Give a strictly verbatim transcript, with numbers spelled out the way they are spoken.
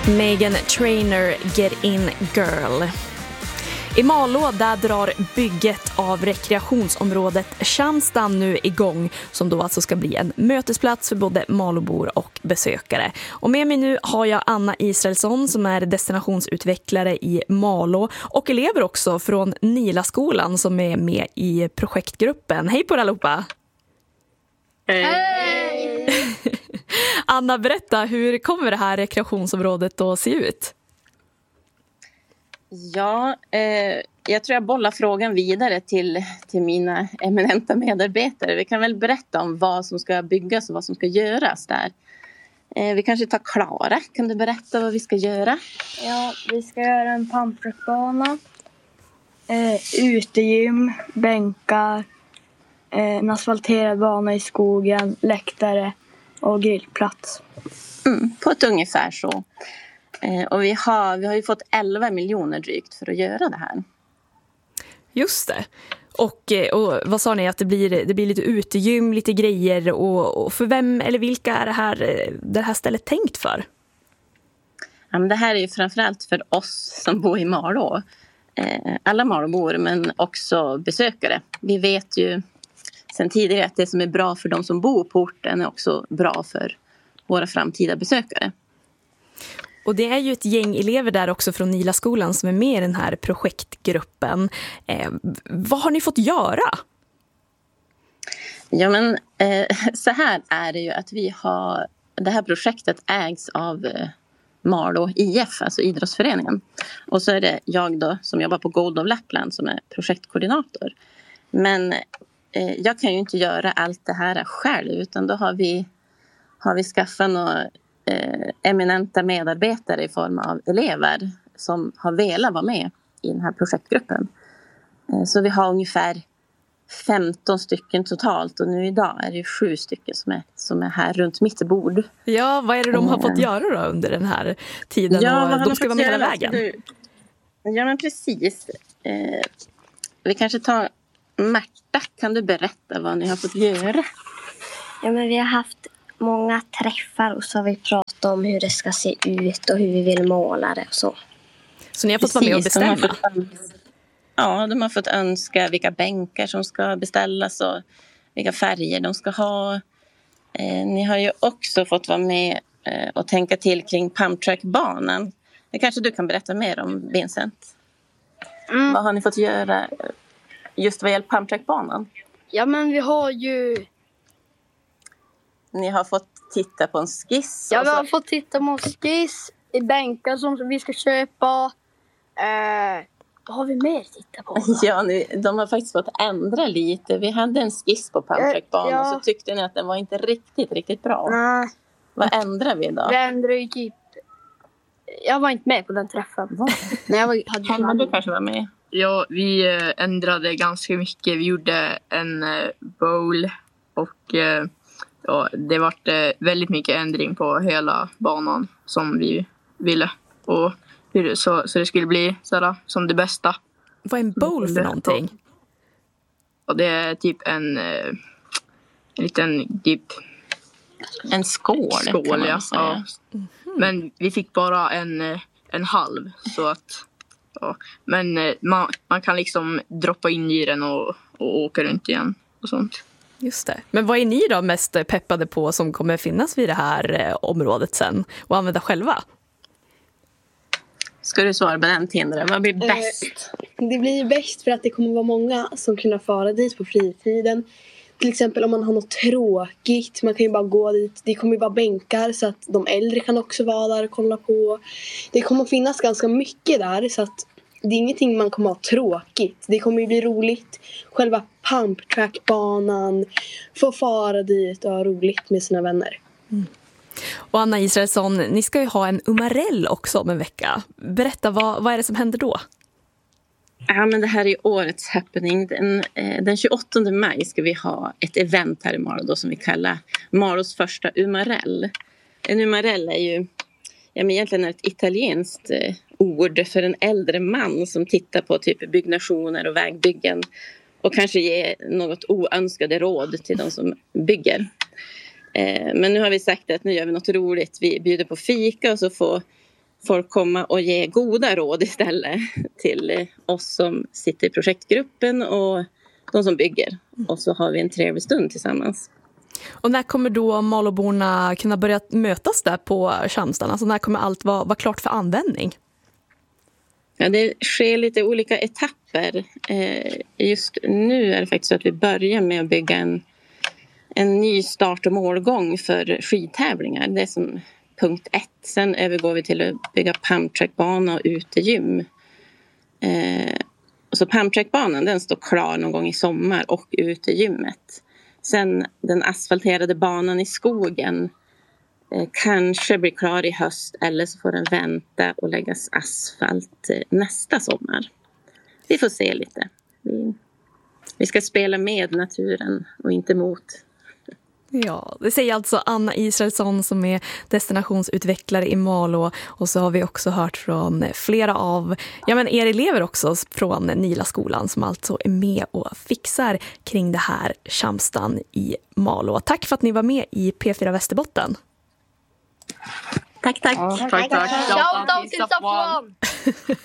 Meghan Trainor, Get In Girl. I Malå där drar bygget av rekreationsområdet Tjärnstan nu igång, som då alltså ska bli en mötesplats för både Malåbor och besökare. Och med mig nu har jag Anna Israelsson som är destinationsutvecklare i Malå och elever också från Nilaskolan som är med i projektgruppen. Hej på er allihopa! Hej! Anna, berätta, hur kommer det här rekreationsområdet att se ut? Ja, eh, jag tror jag bollar frågan vidare till, till mina eminenta medarbetare. Vi kan väl berätta om vad som ska byggas och vad som ska göras där. Eh, vi kanske tar Klara. Kan du berätta vad vi ska göra? Ja, vi ska göra en pumptrackbana, eh, utegym, bänkar, eh, en asfalterad bana i skogen, läktare och grillplats. Mm, på ett ungefär så. Eh, och vi har, vi har ju fått elva miljoner drygt för att göra det här. Just det. Och, och vad sa ni, att det blir, det blir lite utegym, lite grejer. Och, och för vem eller vilka är det här, det här stället tänkt för? Ja, men det här är ju framförallt för oss som bor i Malå. Eh, alla Malåbor, men också besökare. Vi vet ju sen tidigare att det som är bra för de som bor på orten är också bra för våra framtida besökare. Och det är ju ett gäng elever där också från Nilaskolan som är med i den här projektgruppen. Eh, vad har ni fått göra? Ja, men eh, så här är det ju att vi har, det här projektet ägs av eh, Malå I F, alltså idrottsföreningen. Och så är det jag då som jobbar på Gold of Lapland som är projektkoordinator. Men eh, jag kan ju inte göra allt det här själv, utan då har vi, har vi skaffat några Eh, eminenta medarbetare i form av elever som har velat vara med i den här projektgruppen. Eh, så vi har ungefär femton stycken totalt, och nu idag är det sju stycken som är, som är här runt mitt bord. Ja, vad är det de har fått göra då under den här tiden? Ja, och de ska vara med hela vägen. Du, ja, men precis. Eh, vi kanske tar Märta, kan du berätta vad ni har fått göra? Ja, men vi har haft många träffar och så har vi pratat om hur det ska se ut och hur vi vill måla det och så. Så ni har fått vara med och bestämma? De fått, ja, de har fått önska vilka bänkar som ska beställas och vilka färger de ska ha. Eh, ni har ju också fått vara med eh, och tänka till kring pumptrackbanan. Det kanske du kan berätta mer om, Vincent. Mm. Vad har ni fått göra just vad gäller pumptrackbanan? Ja, men vi har ju... Ni har fått titta på en skiss. Ja, vi har fått titta på en skiss i bänkar som vi ska köpa. Eh, vad har vi mer titta på? Ja, ni, de har faktiskt fått ändra lite. Vi hade en skiss på pumptrackbanan ja. Och så tyckte ni att den var inte riktigt, riktigt bra. Nej. Vad ändrar vi då? Vi ändrar ju typ... Jag var inte med på den träffen. Nej, jag var, hade Helma, du kanske var med? Ja, vi ändrade ganska mycket. Vi gjorde en bowl och... Ja, det var väldigt mycket ändring på hela banan som vi ville. Och så, så det skulle bli sådär, som det bästa. Vad är en bowl för någonting? Och det är typ en, en liten typ... En skål, skål kan man ja. säga. Ja. Mm-hmm. Men vi fick bara en, en halv. Så att, ja. Men man, man kan liksom droppa in i den och, och åka runt igen och sånt. Just det. Men vad är ni då mest peppade på som kommer finnas vid det här området sen och använda själva? Ska du svara på den, Tindra? Vad blir bäst? Eh, det blir bäst för att det kommer vara många som kunna fara dit på fritiden. Till exempel om man har något tråkigt. Man kan ju bara gå dit. Det kommer ju vara bänkar så att de äldre kan också vara där och kolla på. Det kommer finnas ganska mycket där så att det är ingenting man kommer ha tråkigt. Det kommer ju bli roligt. Själva pumptrackbanan. Få fara dit och ha roligt med sina vänner. Mm. Och Anna Israelsson, ni ska ju ha en umarell också om en vecka. Berätta, vad, vad är det som händer då? Ja, men det här är årets happening. Den, eh, den tjugoåttonde maj ska vi ha ett event här i Malå då, som vi kallar Malås första umarell. En umarell är ju ja, men egentligen ett italienskt eh, ord för en äldre man som tittar på typ byggnationer och vägbyggen och kanske ger något oönskade råd till de som bygger. Eh, men nu har vi sagt att nu gör vi något roligt. Vi bjuder på fika och så får folk komma och ge goda råd istället till oss som sitter i projektgruppen och de som bygger. Och så har vi en trevlig stund tillsammans. Och när kommer då Malåborna kunna börja mötas där på Tjärnstan? Alltså när kommer allt vara, vara klart för användning? Ja, det sker lite olika etapper. Eh, just nu är det faktiskt så att vi börjar med att bygga en, en ny start- och målgång för skidtävlingar. Det är som punkt ett. Sen övergår vi till att bygga pumptrackbana och utegym. Eh, och så pumptrackbanan, den står klar någon gång i sommar, och utegymmet. Sen den asfalterade banan i skogen eh, kanske blir klar i höst, eller så får den vänta och läggas asfalt eh, nästa sommar. Vi får se lite. Vi, vi ska spela med naturen och inte mot. Ja, det säger alltså Anna Israelsson som är destinationsutvecklare i Malå, och så har vi också hört från flera av ja, men er elever också från Nilaskolan som alltså är med och fixar kring det här Tjärnstan i Malå. Tack för att ni var med i P fyra Västerbotten. Tack, tack. Tack, tack. Shoutout till Safwan!